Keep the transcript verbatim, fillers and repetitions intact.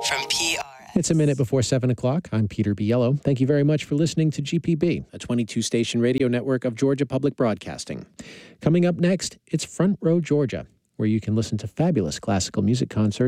from P R S. It's a minute before seven o'clock. I'm Peter Biello. Thank you very much for listening to G P B, a twenty-two station radio network of Georgia Public Broadcasting. Coming up next, it's Front Row Georgia, where you can listen to fabulous classical music concerts